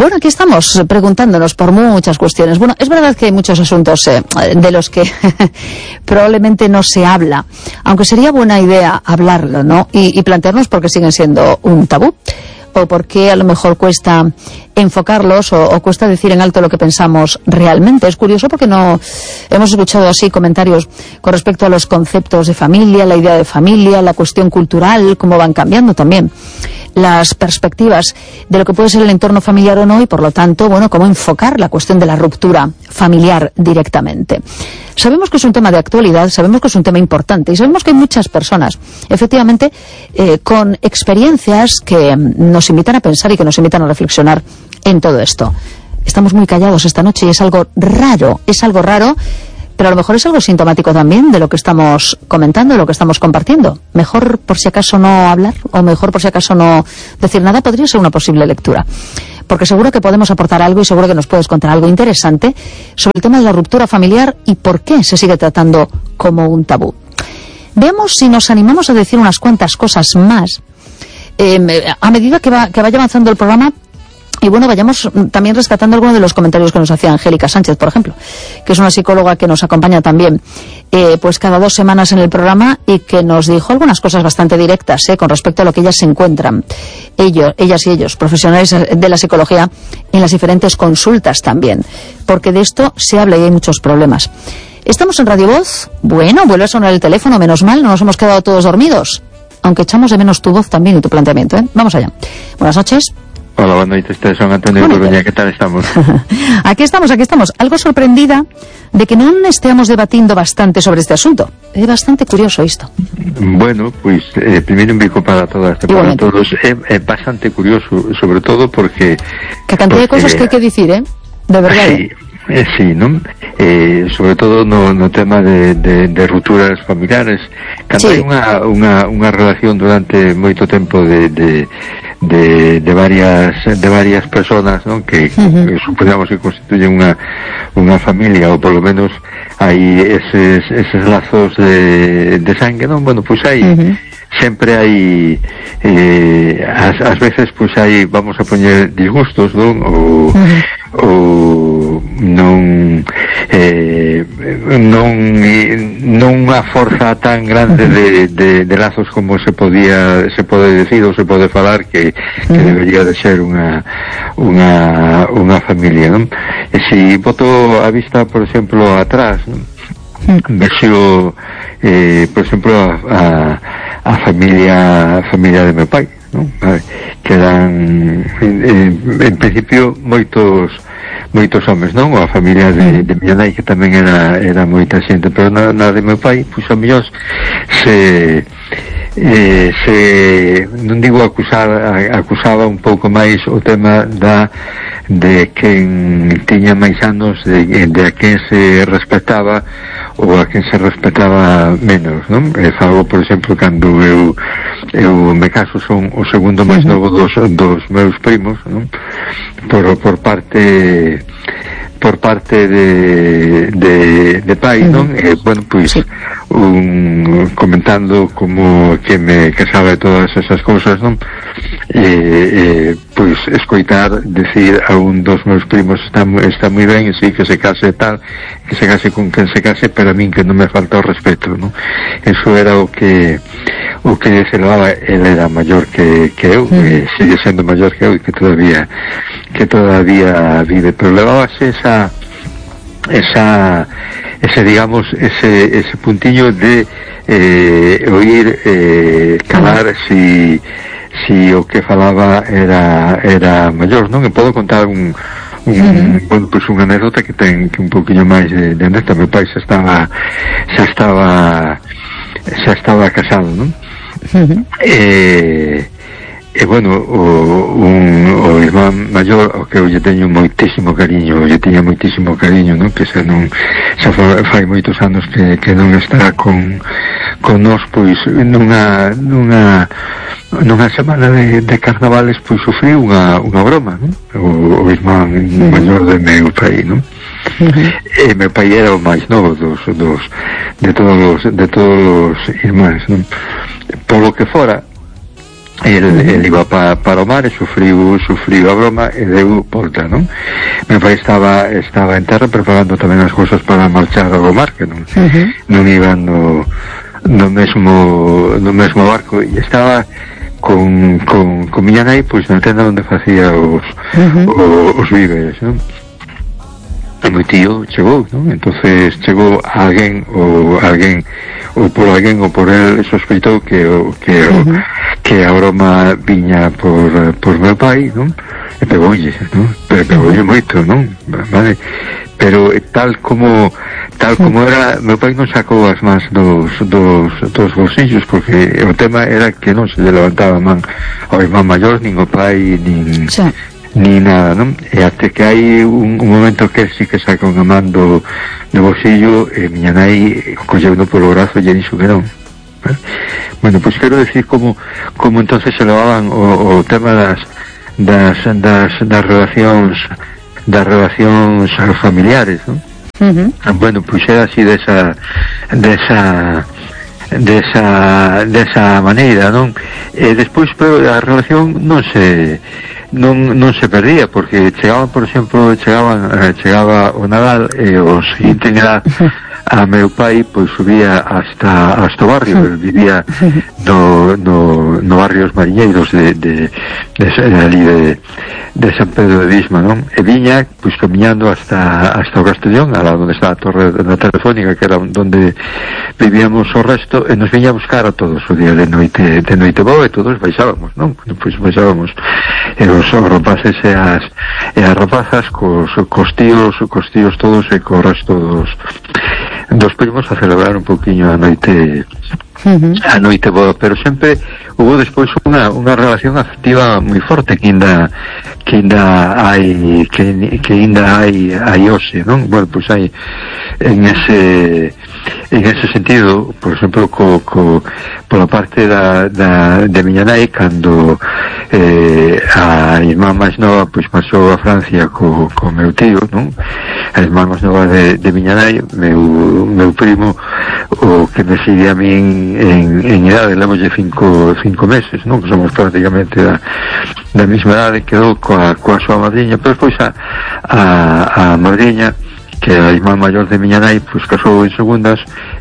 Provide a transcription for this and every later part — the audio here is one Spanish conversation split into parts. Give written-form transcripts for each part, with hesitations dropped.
Bueno, aquí estamos preguntándonos por muchas cuestiones. Bueno, es verdad que hay muchos asuntos de los que probablemente no se habla, aunque sería buena idea hablarlo, ¿no? Y plantearnos por qué siguen siendo un tabú, o por qué a lo mejor cuesta enfocarlos o cuesta decir en alto lo que pensamos realmente. Es curioso porque no hemos escuchado así comentarios con respecto a los conceptos de familia, la idea de familia, la cuestión cultural, cómo van cambiando también las perspectivas de lo que puede ser el entorno familiar o no, y por lo tanto, bueno, cómo enfocar la cuestión de la ruptura familiar directamente. Sabemos que es un tema de actualidad, sabemos que es un tema importante y sabemos que hay muchas personas, efectivamente, con experiencias que nos invitan a pensar y que nos invitan a reflexionar en todo esto. Estamos muy callados esta noche y es algo raro, pero a lo mejor es algo sintomático también de lo que estamos comentando, de lo que estamos compartiendo. Mejor por si acaso no hablar, o mejor por si acaso no decir nada, podría ser una posible lectura. Porque seguro que podemos aportar algo y seguro que nos puedes contar algo interesante sobre el tema de la ruptura familiar y por qué se sigue tratando como un tabú. Veamos si nos animamos a decir unas cuantas cosas más a medida que vaya avanzando el programa. Y bueno, vayamos también rescatando algunos de los comentarios que nos hacía Angélica Sánchez, por ejemplo, que es una psicóloga que nos acompaña también pues cada 2 semanas en el programa, y que nos dijo algunas cosas bastante directas con respecto a lo que ellas se encuentran, ellas y ellos, profesionales de la psicología, en las diferentes consultas también, porque de esto se habla y hay muchos problemas. Estamos en Radio Voz. Bueno, vuelve a sonar el teléfono, menos mal, no nos hemos quedado todos dormidos, aunque echamos de menos tu voz también y tu planteamiento, Vamos allá. Buenas noches. Hola, buenas noches, son Antonio Coruña, ¿qué tal estamos? Aquí estamos, algo sorprendida de que non esteamos debatindo bastante sobre este asunto. É bastante curioso isto. Bueno, pues primeiro un bico para todas, para todos. É bastante curioso, sobre todo porque... Que a cantidad de cosas que hai que dicir, de verdade. Sí, non? Sobre todo no tema de rupturas familiares, cando hai unha relación durante moito tempo de varias personas, ¿no? que suponemos que constituyen una familia, o por lo menos hay esos lazos de sangre, ¿no? Bueno, pues hay sempre hai ás veces pues hai, vamos a poñer, disgustos, ¿no? ou non unha forza tan grande de lazos como se pode decir ou se pode falar que debería de ser unha familia, non? E se boto a vista, por exemplo, atrás, non? Vexo por exemplo a familia de meu pai, non? Que eran en principio moitos homes, non? Ou a familia de miña nai, que tamén era moita xente, pero na de meu pai, pois a mellor se non digo acusaba un pouco máis o tema de quen tiña máis anos, de a quen se respetaba ou a quen se respetaba menos, non? Falo, por exemplo, cando eu me caso, son o segundo máis novo dos meus primos, non? Por parte de pai, non? Bueno, pois comentando como que me casaba de todas esas cousas, non? Pois escoitar decir a un dos meus primos está moi ben, e si que se case tal, que se case con quen se case, pero a min que non me falta o respeto, non? Eso era o que se levaba. Ele era maior que eu, sigue sendo maior que eu, e que todavía vive, pero levábase ese digamos, ese puntiño de oír calar si o que falaba era maior, non? E podo contar bueno, pues unha anécdota que ten un poquinho máis de anécdota. Meu pai xa estaba casado, non? E bueno, o irmán maior, o que eu lle teño moitísimo cariño, non? Que xa fai moitos anos que non está con nós, pois nunha semana de carnavales, pois sufriu unha broma, non? O irmán maior de meu pai, non? E meu pai era o máis novo de todos os irmáns, non? Polo que fora, el iba para o mar e sufriu a broma e deu volta, non? Meu pai estaba en terra preparando tamén as cousas para marchar ao mar, que non iban no mesmo barco, e estaba con miña nai pois na tenda onde facía os víveres, non? E meu tío chegou, non? Entonces chegou alguén ou por el sospeitou que a broma viña por meu pai, non? E pegoulle, non? Pegoulle moito, non? Vale? Pero tal como era, meu pai non sacou as mans dos bolsillos, porque o tema era que non se levantaba a man ao irmán maior, nin o pai, ni nada, non? E até que hai un momento que sí que saca unha man do bolsillo, e miña nai colleuno polo brazo e dixo que non. Bueno, pois quero decir como entonces se levaban o tema das relacións familiares, non? Bueno, pois era así desa maneira, non? E despois, pero a relación non se perdía, porque chegaba o Nadal e o seguinte era a meu pai, pois subía hasta o barrio. Ele vivía no barrio Os Mariñeiros de San Pedro de Visma, non? E viña, pois, camiñando hasta o Castellón, ao lado onde está a torre da Telefónica, que era onde vivíamos o resto, e nos viña a buscar a todos o día de noite boa, e todos baixábamos, non? Pois baixábamos, e os rapaces e as rapazas cos tíos todos, e co resto dos primos a celebrar un poquinho a noite boa, pero sempre hubo despois unha relación afectiva moi forte que ainda hai hoxe, non? Bueno, pois hai en ese sentido, por exemplo, pola parte de miña nai, cando a irmá máis nova pois marchou a Francia co meu tío, non? A irmá máis nova de miña nai, meu primo, o que me sigue a min en idade, levolle 5 meses, non? Que somos prácticamente da mesma idade, quedou coa súa madriña, pero despois a madriña, que a irmá maior de miña nai, pois casou en segundas,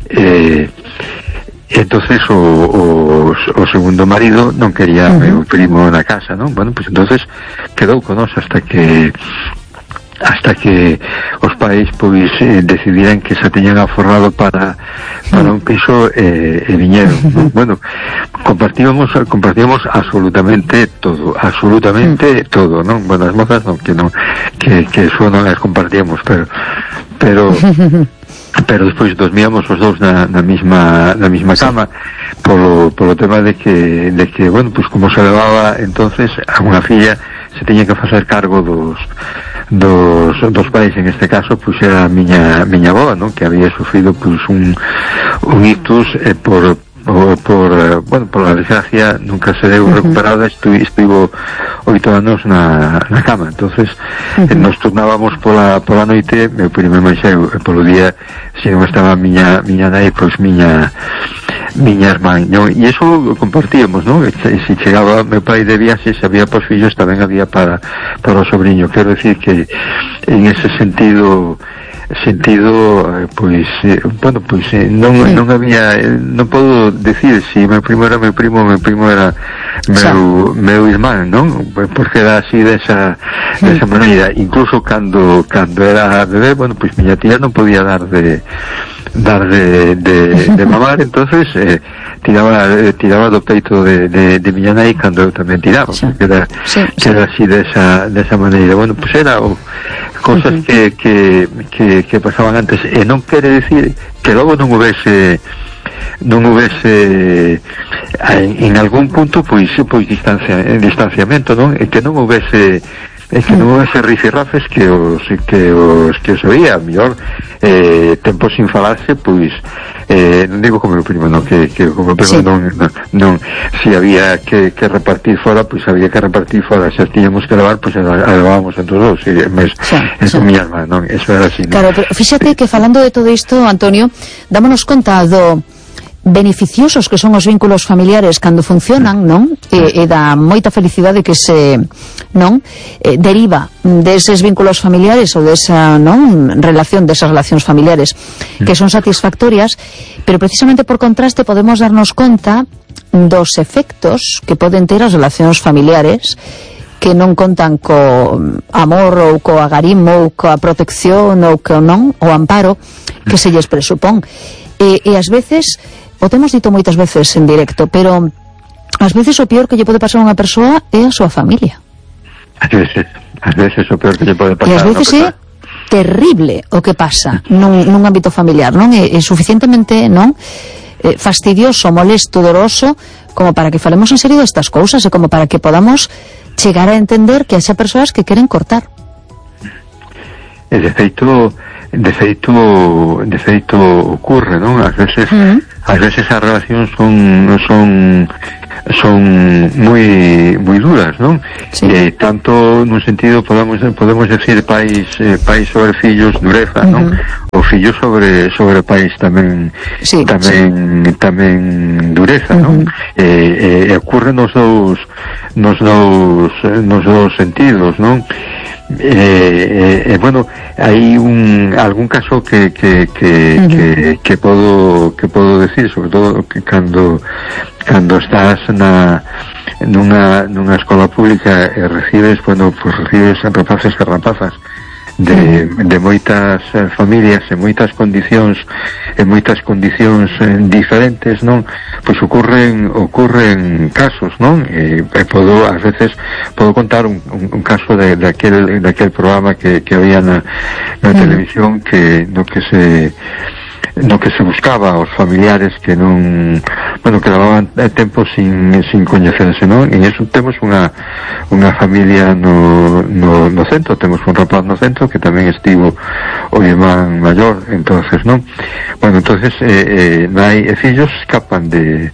entonces o segundo marido non quería meu primo na casa, non? Bueno, pois entonces quedou con nós hasta que os pais pois decidiran que se tiñan aforrado para un piso e viñeron, ¿no? Bueno, compartíamos absolutamente todo, non? Bueno, as mozas non, que eso non as compartíamos, pero despois dormíamos os dous na mesma cama, polo tema de que bueno, pois como se levaba entonces a unha filla, se tiña que facer cargo dos pais, en este caso pois era a miña avoa, non? Que había sufrido pois un ictus por la desgracia nunca se deu recuperada, estivo 8 anos na cama, entonces nos turnábamos pola noite, meu primo e máis eu, e polo día se non estaba miña nai, pois miña irmán, non? E iso compartíamos, non? E se chegaba meu pai de viaxe, se había pos fillos, tamén había para o sobrinho. Quero decir que en ese sentido pois non había, non podo decir se meu primo era meu primo era meu irmán, non? Porque era así desa maneira. Incluso cando era bebé, bueno, pois miña tía non podía dar de mamar, entonces tiraba do peito de miña nai cando eu tamén tiraba, que era así desa maneira. Bueno, pois era cosas que pasaban antes, e non quere decir que logo non houvese en algún punto pois distanciamento, non? E que non houvese rifirrafes que os oía, mellor tempo sin falarse, pois non digo como meu primo, non, que como primo non, se había que repartir fora, pois había que repartir fora, se tiñamos que levar, pois levábamos entre os dous, mas eso miña irmá, non, eso era así, non? Claro, pero fíxate que falando de todo isto, Antonio, dámonos conta beneficiosos que son os vínculos familiares cando funcionan, non? E dá moita felicidade que se, non? Deriva deses vínculos familiares ou desa, non? Relación, desas relacións familiares que son satisfactorias, pero precisamente por contraste podemos darnos conta dos efectos que poden ter as relacións familiares que non contan co amor ou co agarimo ou coa protección ou co non, o amparo que se lles presupón. E ás veces, o temos dito moitas veces en directo, pero ás veces o peor que lle pode pasar a unha persoa é a súa familia. Ás veces o peor que lle pode pasar e ás veces é terrible o que pasa nun ámbito familiar, non? É suficientemente, non? Fastidioso, molesto, doloroso, como para que falemos en serio destas cousas e como para que podamos chegar a entender que haxa persoas que queren cortar. E de feito ocurre, non? Ás veces as relacións son moi duras, non? Sí. Tanto nun sentido podemos decir pais sobre fillos, dureza, non? O fillos sobre pais tamén dureza, non? E ocurre nos dous sentidos, non? Bueno, hai algún caso que podo decir, sobre todo que cando estás nunha escola pública e recibes rapaces e rapazas de moitas familias e moitas condicións diferentes, non? Pois ocurren casos, non? E ás veces podo contar un caso daquel programa que había na televisión no que se buscaba aos familiares que non, bueno, que levaban tempo sin coñecerse, non? E iso temos unha familia no centro, temos un rapaz no centro que tamén estivo o irmán maior, entonces, non? Bueno, entonces nai e fillos escapan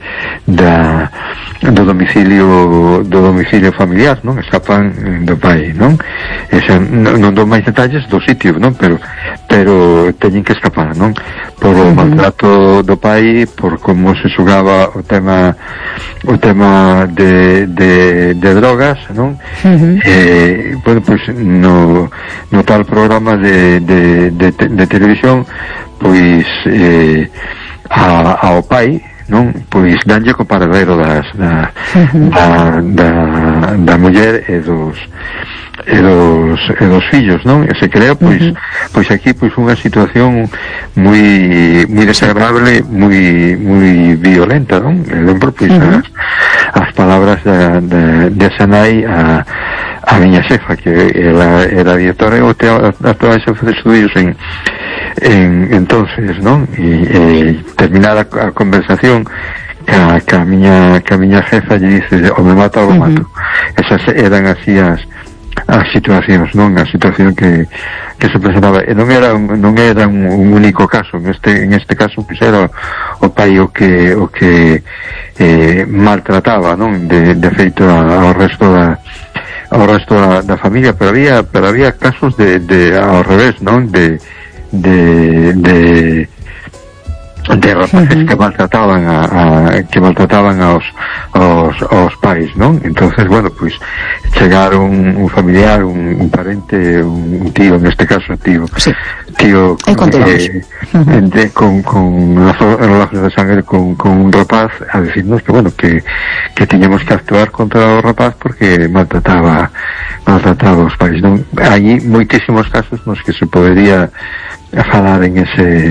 do domicilio familiar, non? Escapan do pai, non? Non dou máis detalles do sitio, non? Pero teñen que escapar, non? Por o maltrato do pai, por como se xogaba o tema de drogas, non? Bueno, pois no tal programa de televisión, pois ao pai, non? Pois danlle co paradero da muller e dos fillos, non? E se crea pois aquí pois unha situación moi desagradable, moi violenta, non? E lembro pois as palabras de Sanai a miña xefa, que ela era directora e actual xefa de estudios en entonces, non? E terminada a conversación que a miña jefa lle dice, o me mata ou me mato. Esas eran así as situacións, non? A situación que se presentaba, e non era un único caso. En este caso pois era o pai o que maltrataba, non? De feito ao resto da familia, pero había casos de ao revés, non? De rapaces que maltrataban aos pais, non? Entonces, bueno, pois chegaron un familiar, un parente, un tío, en este caso tío con relaciones de sangre con un rapaz, a decirnos que, bueno, que tiñamos que actuar contra o rapaz porque maltrataba aos pais, non? Hai moitísimos casos nos que se podería falar en ese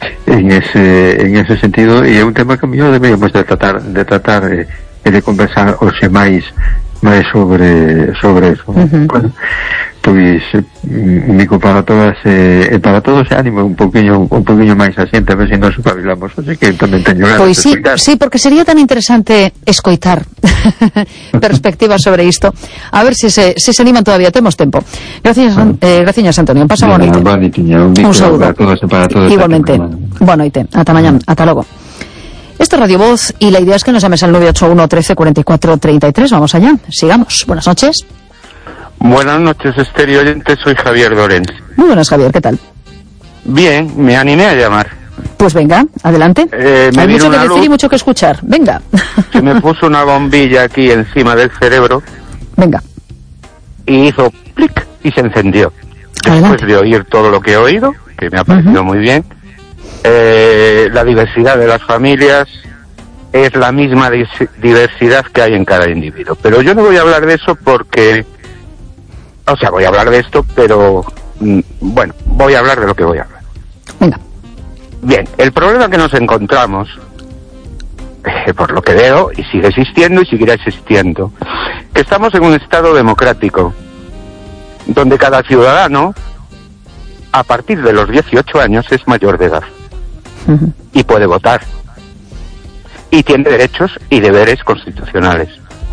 sentido, e é un tema que mellor debemos de tratar e de conversar hoxe máis sobre eso. Bueno, pois Nico, para todas e para todos, ánimo un poquinho máis a xente, a ver se nos espabilamos, así que tamén teño ganas de escoitar. Sí, porque sería tan interesante escoitar perspectivas sobre isto, a ver se se animan todavía, temos tempo. Gracias, Antonio, pasa boa noite. Un saúdo para todos e para todos. Igualmente, boa noite, ata mañán, ata logo. Esto es Radio Voz y la idea es que nos llames al 981 13 44 33. Vamos allá, sigamos. Buenas noches. Buenas noches, Esther y oyentes, soy Javier Lorenz. Muy buenas, Javier, ¿qué tal? Bien, me animé a llamar. Pues venga, adelante. Hay mucho que decir y mucho que escuchar. Venga. Se me puso una bombilla aquí encima del cerebro. Venga. Y hizo clic y se encendió. Adelante. Después de oír todo lo que he oído, que me ha parecido muy bien, la diversidad de las familias es la misma diversidad que hay en cada individuo. Pero yo no voy a hablar de eso porque... O sea, voy a hablar de esto, pero... Bueno, voy a hablar de lo que voy a hablar. Venga. Bien, el problema que nos encontramos, por lo que veo, y sigue existiendo y seguirá existiendo, que estamos en un estado democrático, donde cada ciudadano, a partir de los 18 años, es mayor de edad. Y puede votar. Y tiene derechos y deberes constitucionales.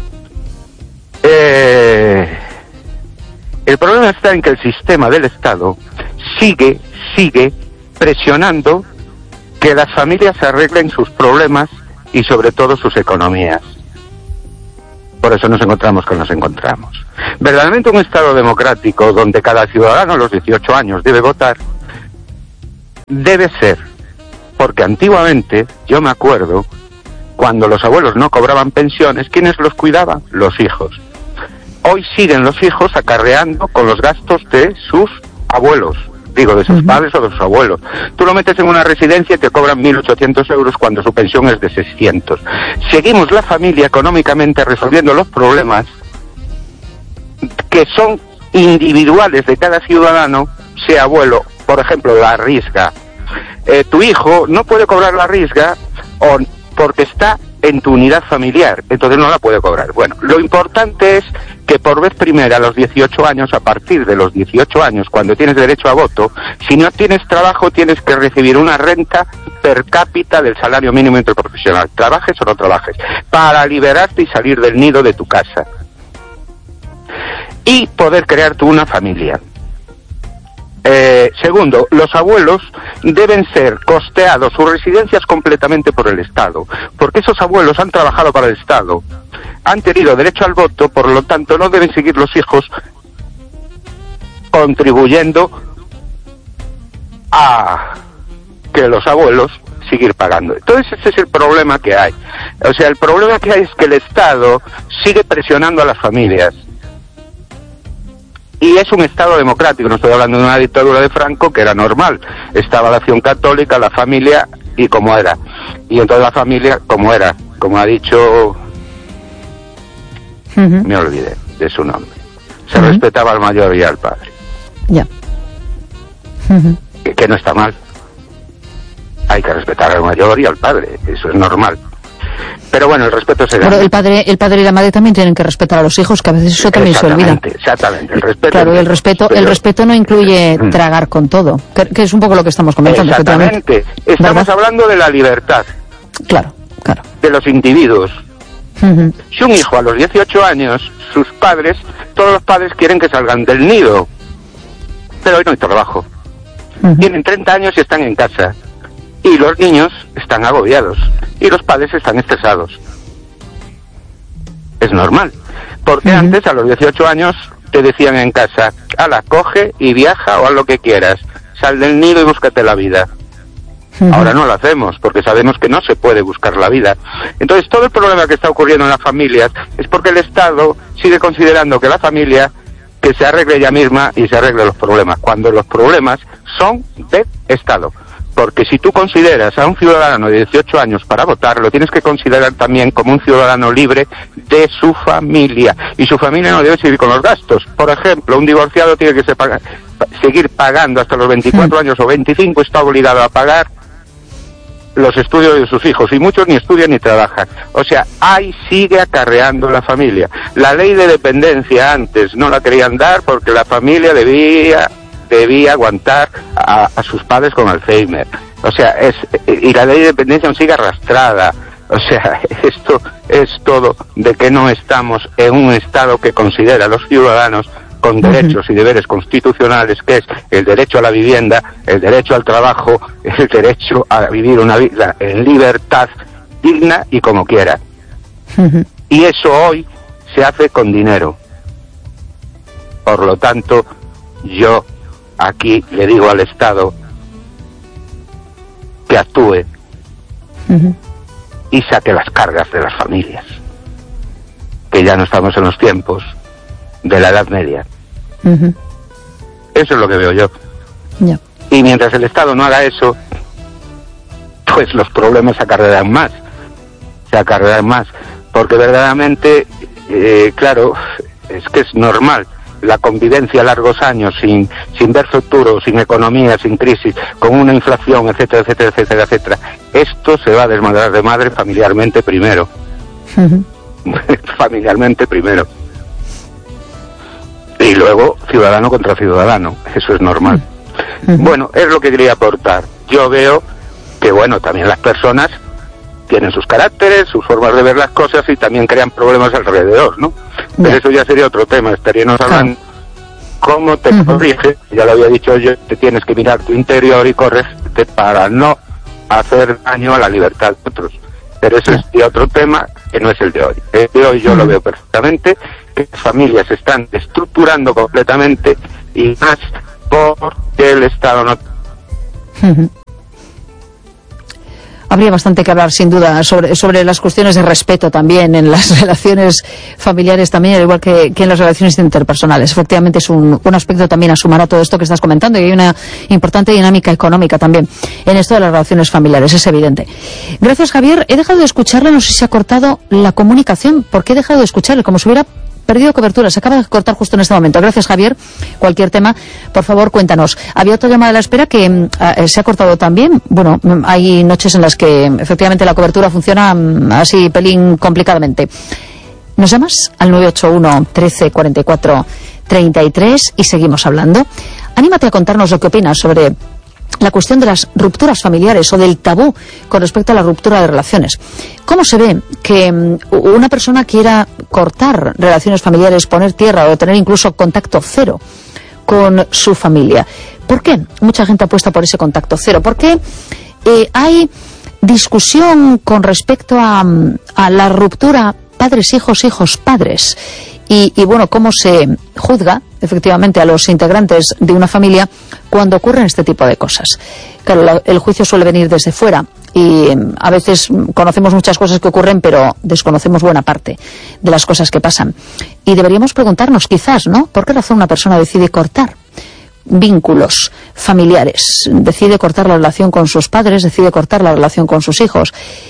El problema está en que el sistema del Estado sigue presionando que las familias arreglen sus problemas y sobre todo sus economías. Por eso nos encontramos con nos encontramos. Verdaderamente un Estado democrático donde cada ciudadano a los 18 años debe votar, debe ser, porque antiguamente, yo me acuerdo, cuando los abuelos no cobraban pensiones, ¿quiénes los cuidaban? Los hijos. Hoy siguen los hijos acarreando con los gastos de sus abuelos. Digo, de sus padres o de sus abuelos. Tú lo metes en una residencia y te cobran 1.800 euros cuando su pensión es de 600. Seguimos la familia económicamente resolviendo los problemas que son individuales de cada ciudadano, sea abuelo. Por ejemplo, la risga. Tu hijo no puede cobrar la risga porque está en tu unidad familiar, entonces no la puede cobrar. Bueno, lo importante es que por vez primera a los 18 años, a partir de los 18 años, cuando tienes derecho a voto, si no tienes trabajo tienes que recibir una renta per cápita del salario mínimo interprofesional, trabajes o no trabajes, para liberarte y salir del nido de tu casa. Y poder crear tú una familia. Segundo, los abuelos deben ser costeados sus residencias completamente por el Estado, porque esos abuelos han trabajado para el Estado, han tenido derecho al voto, por lo tanto no deben seguir los hijos contribuyendo a que los abuelos seguir pagando. Entonces ese es el problema que hay. O sea, el problema que hay es que el Estado sigue presionando a las familias. Y es un Estado democrático, no estoy hablando de una dictadura de Franco, que era normal. Estaba la acción católica, la familia, y como era. Y entonces la familia, como era, como ha dicho... Me olvidé de su nombre. Se respetaba al mayor y al padre. Ya. Que no está mal. Hay que respetar al mayor y al padre, eso es normal. Pero bueno, el respeto se gana. Pero el padre y la madre también tienen que respetar a los hijos, que a veces eso también se olvida. Exactamente, el respeto. Claro, el respeto no incluye tragar con todo, que es un poco lo que estamos comentando. Exactamente. Estamos hablando de la libertad. Claro. De los individuos. Si un hijo a los 18 años, sus padres, todos los padres quieren que salgan del nido, pero hoy no hay trabajo. Tienen 30 años y están en casa. Y los niños están agobiados. Y los padres están estresados. Es normal. Porque antes, a los 18 años, te decían en casa, ala, coge y viaja o haz lo que quieras. Sal del nido y búscate la vida. Ahora no lo hacemos, porque sabemos que no se puede buscar la vida. Entonces, todo el problema que está ocurriendo en las familias es porque el Estado sigue considerando que la familia que se arregle ella misma y se arregle los problemas, cuando los problemas son del Estado. Porque si tú consideras a un ciudadano de 18 años para votar, lo tienes que considerar también como un ciudadano libre de su familia. Y su familia no debe seguir con los gastos. Por ejemplo, un divorciado tiene que seguir pagando hasta los 24 años o 25, está obligado a pagar los estudios de sus hijos. Y muchos ni estudian ni trabajan. O sea, ahí sigue acarreando la familia. La ley de dependencia antes no la querían dar porque la familia debía aguantar a sus padres con Alzheimer. O sea, y la ley de dependencia aún sigue arrastrada. O sea, esto es todo de que no estamos en un Estado que considera a los ciudadanos con derechos y deberes constitucionales, que es el derecho a la vivienda, el derecho al trabajo, el derecho a vivir una vida en libertad digna y como quiera. Y eso hoy se hace con dinero. Por lo tanto, yo aquí le digo al Estado que actúe y saque las cargas de las familias, que ya no estamos en los tiempos de la Edad Media. Eso es lo que veo yo. Y mientras el Estado no haga eso, pues los problemas se acarrearán más, porque verdaderamente, claro, es que es normal la convivencia a largos años sin ver futuro, sin economía, sin crisis, con una inflación, etcétera, etcétera, etcétera, etcétera. Esto se va a desmadrar de madre familiarmente primero. Familiarmente primero. Y luego ciudadano contra ciudadano, eso es normal. Bueno, es lo que quería aportar. Yo veo que, bueno, también las personas tienen sus caracteres, sus formas de ver las cosas y también crean problemas alrededor, ¿no? Pero eso ya sería otro tema, estaríamos hablando cómo te corriges, ya lo había dicho yo, te tienes que mirar tu interior y corregirte para no hacer daño a la libertad de otros. Pero eso es otro tema que no es el de hoy. El de hoy yo lo veo perfectamente, que las familias se están estructurando completamente y más porque el Estado no... Habría bastante que hablar, sin duda, sobre las cuestiones de respeto también en las relaciones familiares también, al igual que en las relaciones interpersonales. Efectivamente es un aspecto también a sumar a todo esto que estás comentando, y hay una importante dinámica económica también en esto de las relaciones familiares, es evidente. Gracias, Javier. He dejado de escucharle, no sé si se ha cortado la comunicación. ¿Por qué he dejado de escucharle? Como si hubiera perdido cobertura, se acaba de cortar justo en este momento. Gracias, Javier. Cualquier tema, por favor, cuéntanos. Había otra llamada a la espera que se ha cortado también. Bueno, hay noches en las que efectivamente la cobertura funciona así pelín complicadamente. Nos llamas al 981 13 44 33 y seguimos hablando. Anímate a contarnos lo que opinas sobre la cuestión de las rupturas familiares o del tabú con respecto a la ruptura de relaciones. ¿Cómo se ve que una persona quiera cortar relaciones familiares, poner tierra o tener incluso contacto cero con su familia? ¿Por qué mucha gente apuesta por ese contacto cero? ¿Por qué hay discusión con respecto a la ruptura padres, hijos, padres? Y bueno, cómo se juzga efectivamente a los integrantes de una familia cuando ocurren este tipo de cosas. Claro, el juicio suele venir desde fuera y a veces conocemos muchas cosas que ocurren, pero desconocemos buena parte de las cosas que pasan. Y deberíamos preguntarnos quizás, ¿no?, ¿por qué razón una persona decide cortar vínculos familiares? Decide cortar la relación con sus padres, decide cortar la relación con sus hijos.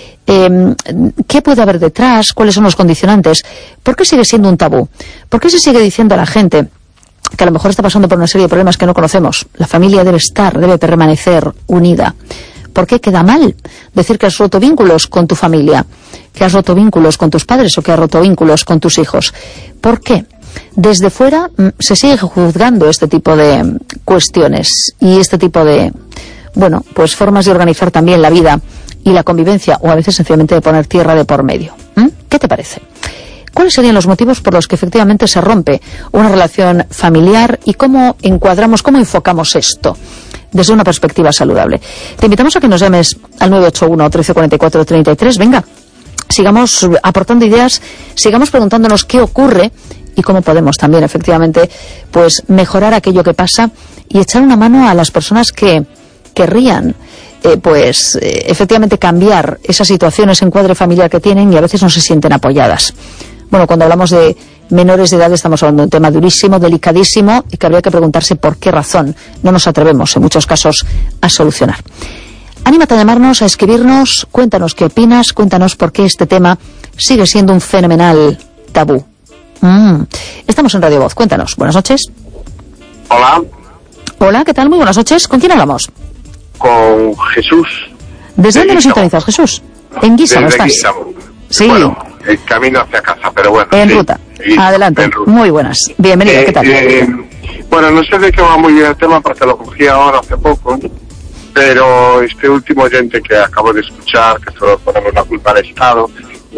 ¿Qué puede haber detrás? ¿Cuáles son los condicionantes? ¿Por qué sigue siendo un tabú? ¿Por qué se sigue diciendo a la gente que a lo mejor está pasando por una serie de problemas que no conocemos? La familia debe permanecer unida. ¿Por qué queda mal decir que has roto vínculos con tu familia, que has roto vínculos con tus padres o que has roto vínculos con tus hijos? ¿Por qué? Desde fuera se sigue juzgando este tipo de cuestiones y este tipo de, bueno, pues formas de organizar también la vida y la convivencia, o a veces sencillamente de poner tierra de por medio. ¿Qué te parece? ¿Cuáles serían los motivos por los que efectivamente se rompe una relación familiar y cómo encuadramos, cómo enfocamos esto desde una perspectiva saludable? Te invitamos a que nos llames al 981 13 44 33. Venga, sigamos aportando ideas, sigamos preguntándonos qué ocurre y cómo podemos también efectivamente pues mejorar aquello que pasa y echar una mano a las personas que querrían efectivamente cambiar esa situación, ese encuadre familiar que tienen y a veces no se sienten apoyadas. Bueno, cuando hablamos de menores de edad estamos hablando de un tema durísimo, delicadísimo y que habría que preguntarse por qué razón no nos atrevemos en muchos casos a solucionar. Anímate a llamarnos, a escribirnos, cuéntanos qué opinas, cuéntanos por qué este tema sigue siendo un fenomenal tabú. Estamos en Radio Voz, cuéntanos. Buenas noches. Hola. Hola, ¿qué tal? Muy buenas noches. ¿Con quién hablamos? Con Jesús. ¿Desde dónde nos sintonizas, Jesús? En Guísamo estás. Guísamo. Sí. Bueno, el camino hacia casa, pero bueno. En sí, ruta. sí, Adelante. en ruta. Muy buenas. Bienvenido, ¿qué tal? Bueno, no sé de qué va muy bien el tema porque lo cogí ahora hace poco, pero este último oyente que acabo de escuchar, que solo ponemos la culpa al Estado,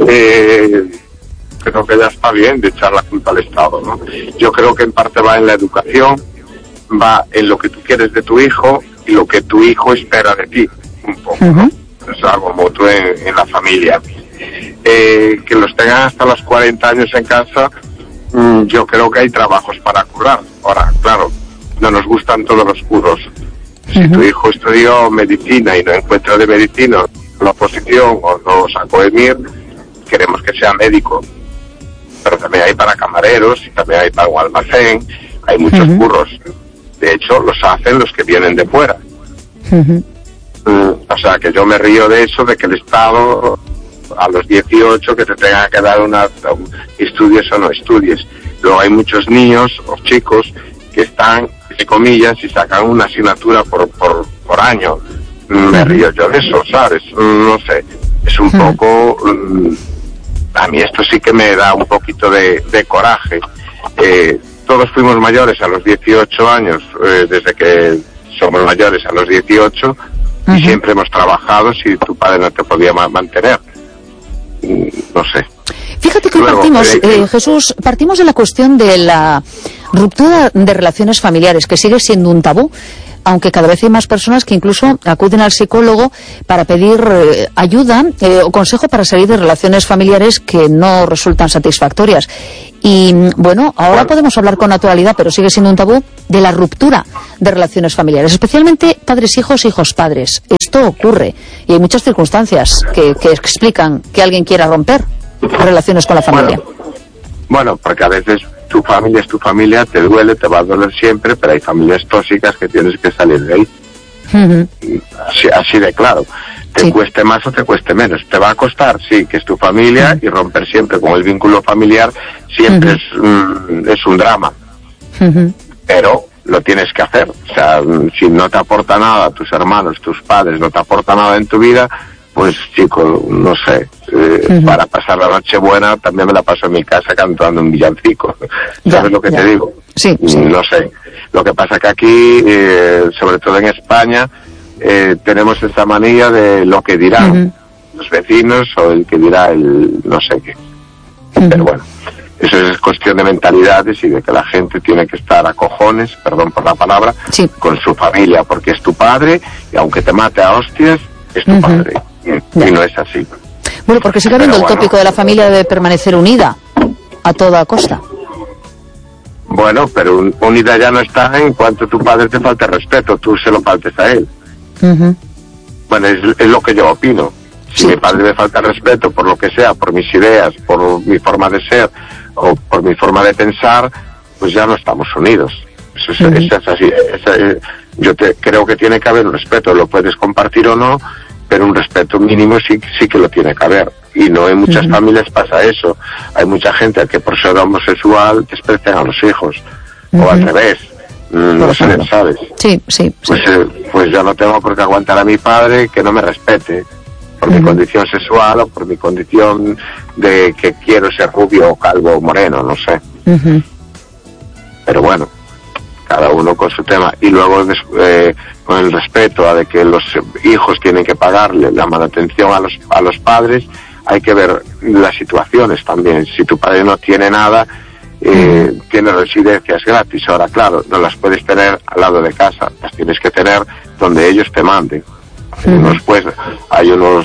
creo que ya está bien de echar la culpa al Estado, ¿no? Yo creo que en parte va en la educación, va en lo que tú quieres de tu hijo y lo que tu hijo espera de ti, un poco, ¿no? Es algo mutuo en la familia. Que los tengan hasta los 40 años en casa, yo creo que hay trabajos para curar. Ahora, claro, no nos gustan todos los curos. Si tu hijo estudió medicina y no encuentra de medicina la oposición o no sacó de MIR, queremos que sea médico. Pero también hay para camareros y también hay para un almacén, hay muchos curros. De hecho, los hacen los que vienen de fuera. O sea, que yo me río de eso, de que el Estado a los 18 que te tenga que dar estudies o no estudies. Luego hay muchos niños o chicos que están, entre comillas, y sacan una asignatura por año. Me río yo de eso, ¿sabes? No sé, es un poco... a mí esto sí que me da un poquito de coraje. Todos fuimos mayores a los 18 años, desde que somos mayores a los 18, y siempre hemos trabajado si tu padre no te podía mantener. No sé. Fíjate que luego, Jesús, partimos de la cuestión de la ruptura de relaciones familiares, que sigue siendo un tabú, aunque cada vez hay más personas que incluso acuden al psicólogo para pedir ayuda o consejo para salir de relaciones familiares que no resultan satisfactorias. Y bueno, ahora podemos hablar con naturalidad, pero sigue siendo un tabú, de la ruptura de relaciones familiares, especialmente padres-hijos, hijos-padres. Esto ocurre y hay muchas circunstancias que explican que alguien quiera romper relaciones con la familia. Bueno, porque a veces tu familia es tu familia, te duele, te va a doler siempre, pero hay familias tóxicas que tienes que salir de ahí. Así de claro. Te cueste más o te cueste menos. ¿Te va a costar? Sí, que es tu familia, y romper siempre con el vínculo familiar siempre es un drama. Pero lo tienes que hacer. O sea, si no te aporta nada, tus hermanos, tus padres, no te aporta nada en tu vida, pues chico, no sé, para pasar la noche buena también me la paso en mi casa cantando un villancico. ¿Sabes lo que te digo? Sí. No sé. Lo que pasa que aquí, sobre todo en España, tenemos esta manía de lo que dirán los vecinos o el que dirá el no sé qué. Pero bueno, eso es cuestión de mentalidades y de que la gente tiene que estar a cojones, perdón por la palabra, con su familia, porque es tu padre y aunque te mate a hostias, es tu padre. Y no es así. Bueno, porque sigue habiendo el tópico de la familia debe permanecer unida a toda costa. Bueno, pero unida ya no está en cuanto tu padre te falte respeto, tú se lo faltes a él. Bueno, es lo que yo opino. Si mi padre me falta respeto por lo que sea, por mis ideas, por mi forma de ser o por mi forma de pensar, pues ya no estamos unidos. Eso es así. Yo creo que tiene que haber un respeto, lo puedes compartir o no, pero un respeto mínimo sí que lo tiene que haber. Y no en muchas familias pasa eso. Hay mucha gente que por ser homosexual desprecian a los hijos, o al revés. No sé, ¿sabes? Sí. Pues yo no tengo por qué aguantar a mi padre que no me respete por mi condición sexual o por mi condición de que quiero ser rubio o calvo o moreno, no sé. Pero bueno, cada uno con su tema. Y luego con el respeto a de que los hijos tienen que pagarle la manutención a los padres, hay que ver las situaciones también. Si tu padre no tiene nada, tiene residencias gratis. Ahora, claro, no las puedes tener al lado de casa, las tienes que tener donde ellos te manden. Hay unos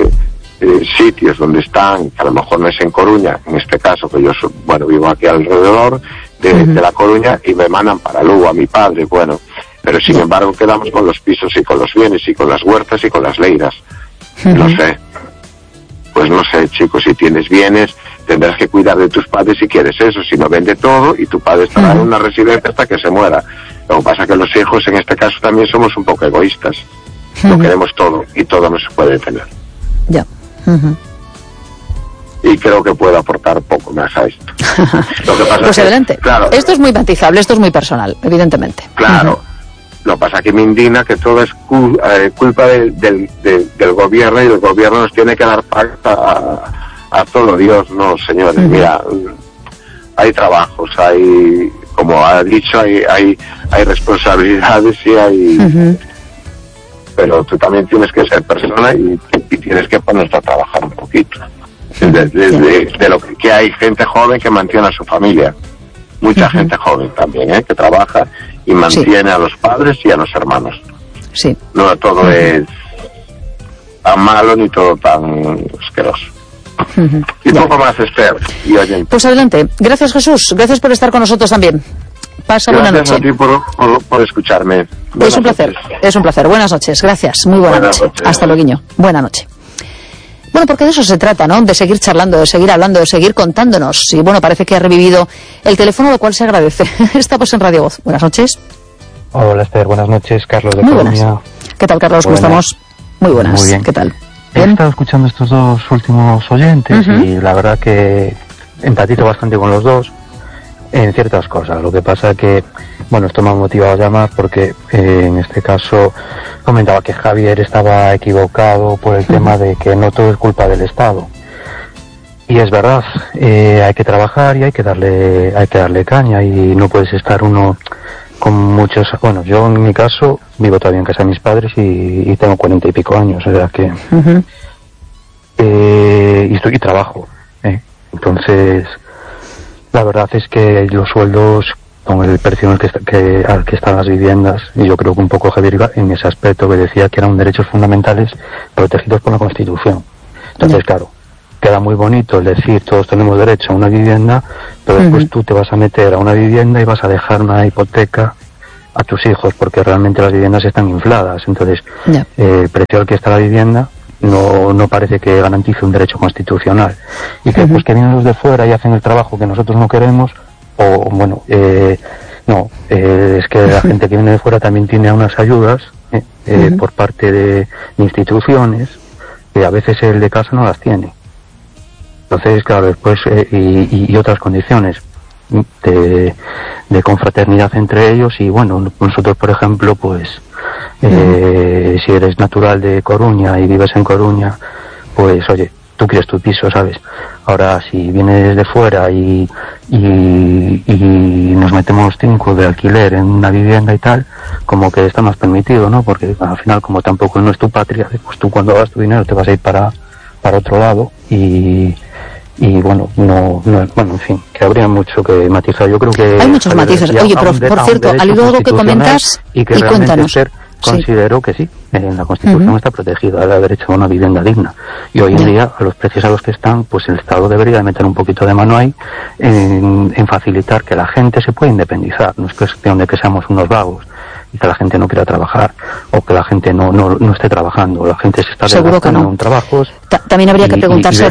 sitios donde están, que a lo mejor no es en Coruña, en este caso, que yo vivo aquí alrededor de La Coruña, y me mandan para Lugo a mi padre, pero sin embargo quedamos con los pisos y con los bienes y con las huertas y con las leiras. No sé. Pues no sé, chicos, si tienes bienes, tendrás que cuidar de tus padres si quieres eso. Si no, vende todo y tu padre estará en una residencia hasta que se muera. Lo que pasa es que los hijos, en este caso, también somos un poco egoístas. Lo queremos todo y todo no se puede tener. Ya. Y creo que puedo aportar poco más a esto. Lo que pasa pues adelante. Claro, esto es muy matizable, esto es muy personal, evidentemente. Claro. Lo que pasa es que me indigna que todo es culpa del gobierno, y el gobierno nos tiene que dar pacta a todo. Dios, no, señores, mira, hay trabajos, hay, como ha dicho, hay responsabilidades y hay... Pero tú también tienes que ser persona y tienes que ponerte a trabajar un poquito. De lo que hay gente joven que mantiene a su familia. Mucha gente joven también, que trabaja y mantiene a los padres y a los hermanos. No todo es tan malo ni todo tan asqueroso. Y poco más, Esther y oyente. Pues adelante. Gracias, Jesús. Gracias por estar con nosotros también. Pasa buena noche. Gracias a ti por escucharme. Es un placer, es un placer. Buenas noches, gracias. Muy buena noche. Hasta luego, Guiño. Buena noche. Bueno, porque de eso se trata, ¿no? De seguir charlando, de seguir hablando, de seguir contándonos. Y bueno, parece que ha revivido el teléfono, lo cual se agradece. Estamos en Radio Voz. Buenas noches. Hola, Esther. Buenas noches. Carlos de Muy Colombia. buenas. ¿Qué tal, Carlos? ¿Cómo estamos? Muy buenas. Muy bien. ¿Qué tal? He estado escuchando estos dos últimos oyentes y la verdad que empatizo bastante con los dos en ciertas cosas. Lo que pasa que, bueno, esto me ha motivado a llamar porque en este caso comentaba que Javier estaba equivocado por el tema de que no todo es culpa del Estado. Y es verdad, hay que trabajar y hay que darle caña y no puedes estar uno con muchos... Bueno, yo en mi caso vivo todavía en casa de mis padres y tengo 40 y pico años, o sea que... y trabajo, entonces la verdad es que los sueldos con el precio al que están las viviendas, y yo creo que un poco Javier en ese aspecto que decía que eran derechos fundamentales protegidos por la Constitución. Entonces claro, queda muy bonito el decir todos tenemos derecho a una vivienda, pero después tú te vas a meter a una vivienda y vas a dejar una hipoteca a tus hijos porque realmente las viviendas están infladas. Entonces el precio al que está la vivienda no parece que garantice un derecho constitucional, y que pues que vienen los de fuera y hacen el trabajo que nosotros no queremos, o bueno, no, es que la gente que viene de fuera también tiene unas ayudas por parte de instituciones que a veces el de casa no las tiene. Entonces claro, después y otras condiciones de confraternidad entre ellos. Y bueno, nosotros por ejemplo pues si eres natural de Coruña y vives en Coruña, pues oye, tú quieres tu piso, ¿sabes? Ahora si vienes de fuera y nos metemos 5 de alquiler en una vivienda y tal, como que está más permitido, ¿no? Porque al final como tampoco no es tu patria, pues tú cuando hagas tu dinero te vas a ir para otro lado y bueno, bueno, en fin, que habría mucho que matizar. Yo creo que hay muchos matices. Oye, pero por cierto, al hilo de lo que comentas, y cuéntanos. Considero que sí, en la Constitución está protegida el derecho a una vivienda digna. Y hoy en día, a los precios a los que están, pues el Estado debería meter un poquito de mano ahí en facilitar que la gente se pueda independizar. No es cuestión de que seamos unos vagos y que la gente no quiera trabajar o que la gente no esté trabajando. La gente se está seguro que no. en trabajos. También habría que preguntarse